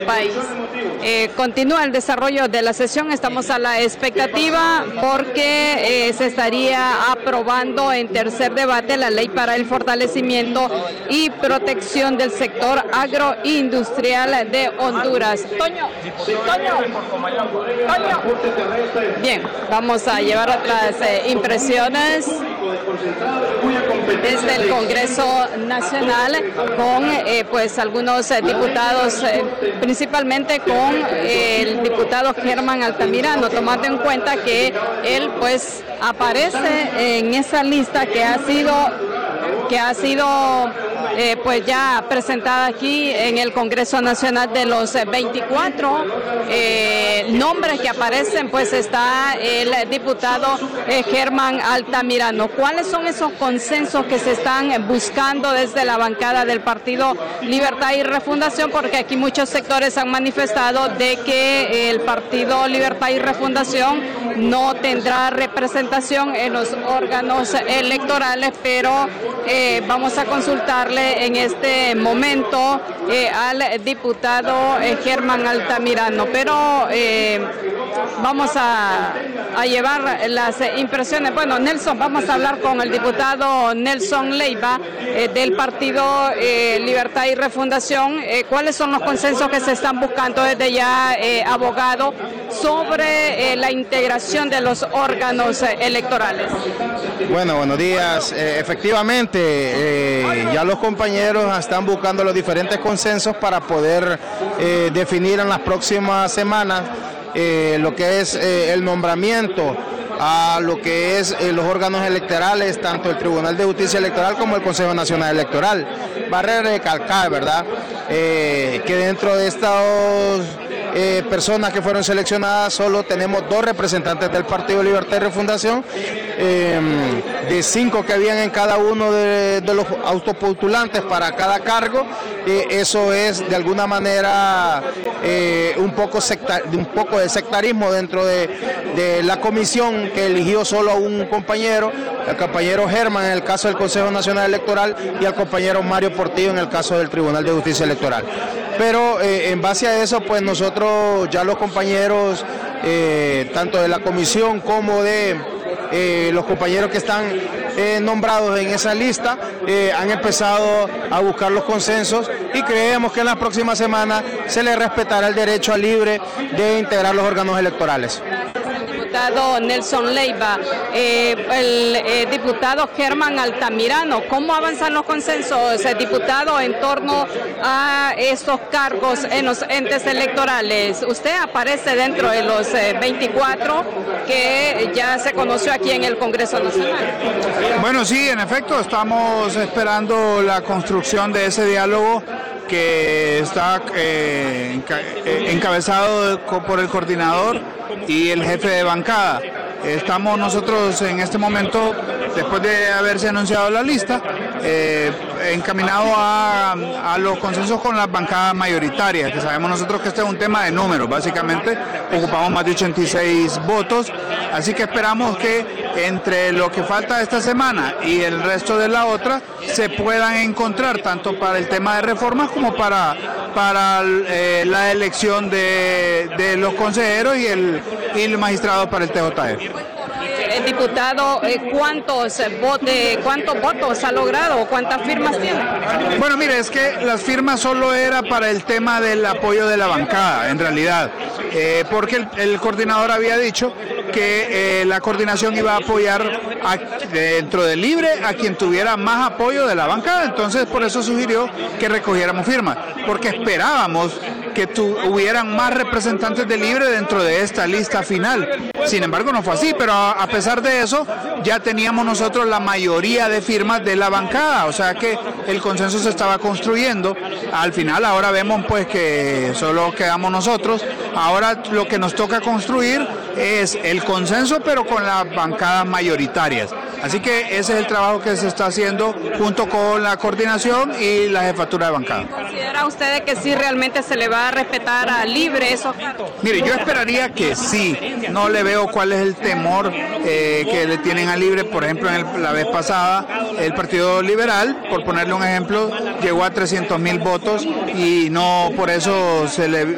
país. Continúa el desarrollo de la sesión, estamos a la expectativa porque se estaría aprobando en tercer debate la ley para el fortalecimiento y protección del sector agroindustrial de Honduras. Toño. Bien, vamos a llevar otras impresiones desde el Congreso Nacional con pues algunos diputados, principalmente con el diputado Germán Altamirano, tomando en cuenta que él pues aparece en esa lista que ha sido pues ya presentada aquí en el Congreso Nacional. De los 24 nombres que aparecen, pues está el diputado Germán Altamirano. ¿Cuáles son esos consensos que se están buscando desde la bancada del Partido Libertad y Refundación? Porque aquí muchos sectores han manifestado de que el Partido Libertad y Refundación no tendrá representación en los órganos electorales, pero vamos a consultarle en este momento al diputado Germán Altamirano, pero vamos a llevar las impresiones. Bueno, Nelson, vamos a hablar con el diputado Nelson Leiva del Partido Libertad y Refundación. ¿Cuáles son los consensos que se están buscando desde ya, abogado, sobre la integración de los órganos electorales? Bueno, buenos días. Efectivamente, ya los compañeros están buscando los diferentes consensos para poder definir en las próximas semanas lo que es el nombramiento a lo que es los órganos electorales, tanto el Tribunal de Justicia Electoral como el Consejo Nacional Electoral. Vale recalcar, ¿verdad?, que dentro de estas personas que fueron seleccionadas solo tenemos 2 representantes del Partido Libertad y Refundación, de 5 que habían en cada uno de los autopostulantes para cada cargo. Eso es de alguna manera un poco de sectarismo dentro de la comisión, que eligió solo a un compañero, el compañero Germán en el caso del Consejo Nacional Electoral y al compañero Mario Portillo en el caso del Tribunal de Justicia Electoral. Pero en base a eso, pues nosotros, ya los compañeros, tanto de la comisión como de los compañeros que están nombrados en esa lista, han empezado a buscar los consensos, y creemos que en la próxima semana se les respetará el derecho al libre de integrar los órganos electorales. Diputado Nelson Leiva, el diputado Germán Altamirano, ¿cómo avanzan los consensos, diputado, en torno a estos cargos en los entes electorales? Usted aparece dentro de los 24 que ya se conoció aquí en el Congreso Nacional. Bueno, sí, en efecto, estamos esperando la construcción de ese diálogo que está encabezado por el coordinador y el jefe de bancada. Estamos nosotros en este momento, después de haberse anunciado la lista, encaminado a los consensos con las bancadas mayoritarias, que sabemos nosotros que este es un tema de números. Básicamente ocupamos más de 86 votos, así que esperamos que entre lo que falta esta semana y el resto de la otra se puedan encontrar, tanto para el tema de reformas como para la elección de los consejeros y el magistrado para el TJE. Diputado, ¿cuántos votos ha logrado? ¿Cuántas firmas tiene? Bueno, mire, es que las firmas solo era para el tema del apoyo de la bancada, en realidad, porque el coordinador había dicho que la coordinación iba a apoyar dentro del Libre a quien tuviera más apoyo de la bancada. Entonces, por eso sugirió que recogiéramos firmas, porque esperábamos que hubieran más representantes de Libre dentro de esta lista final. Sin embargo, no fue así, pero a pesar de eso, ya teníamos nosotros la mayoría de firmas de la bancada, o sea que el consenso se estaba construyendo. Al final, ahora vemos pues que solo quedamos nosotros. Ahora lo que nos toca construir es el consenso, pero con las bancadas mayoritarias. Así que ese es el trabajo que se está haciendo junto con la coordinación y la jefatura de bancada. ¿Considera usted que sí realmente se le va a respetar a Libre esos cargos? Mire, yo esperaría que sí. No le veo cuál es el temor que le tienen a Libre. Por ejemplo, la vez pasada, el Partido Liberal, por ponerle un ejemplo, llegó a 300,000 votos y no por eso se le